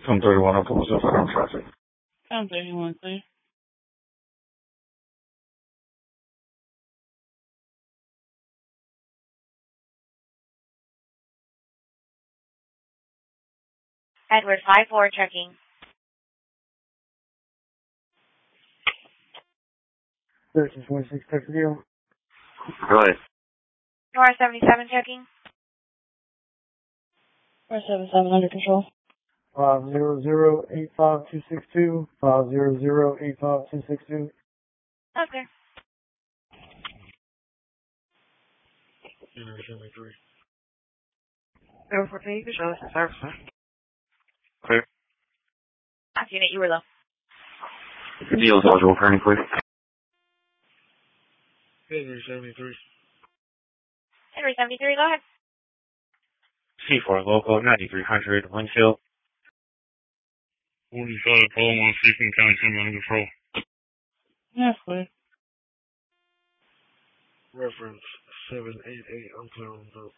1031 up close on traffic. 1031, please. Edward 5-4 checking. Search 46 text deal. Go ahead. Nora 77 checking. Nora 77 under control. 500-85262. 500-85262. Okay. 73. 014, show us the service. Clear. Unit, you were low. Deal is eligible for any, please. Henry 73. Henry 73, go ahead. C4 local 9300 Winfield. 45 Paul 1 seeking County 10 under control. Yes, please. Reference 788 unclear on votes.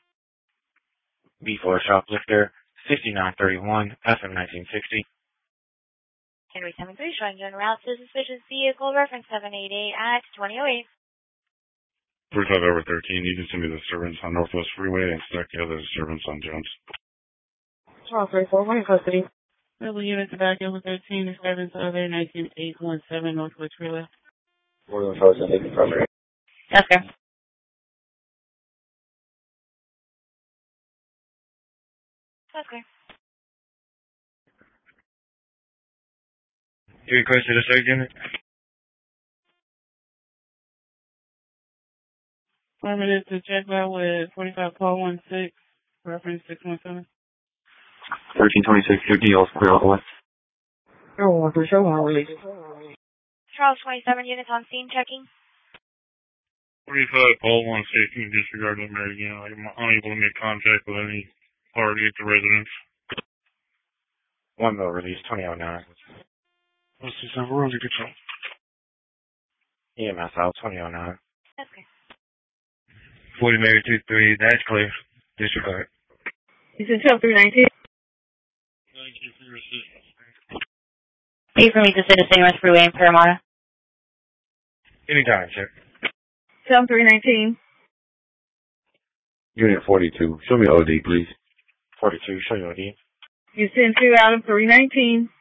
B4 shoplifter 6931 FM 1960. Henry 73, showing general route to suspicious vehicle, reference 788 at 2008. 45 over 13, you can send me the disturbance on Northwest Freeway and stack the other disturbance on Jones. Charles 34, one in custody. Rebel unit to back over 13, disturbance other 19817 Northwest Freeway. More than 1,000 primary. Okay. Okay. You requested a search unit? Affirmative to check out with 45 Paul 16, reference 617. 1326, your deal's clear all the way. Oh, for sure, I'll release. Charles 27, units on scene checking. 45 Paul 1 seeking disregard limit again. I'm unable to make contact with any party at the residence. 1 mil release 2009. What's this number? Under control. EMS out 2009. Okay. 40 Mary 23, that's clear. Disregard. You said 10319? Thank you for your assistance. Wait for me to send a St. Louis Freeway in Paramount. Anytime, sir. 10319. Unit 42, show me OD, please. 42, show me OD. You sent 2 out of 319.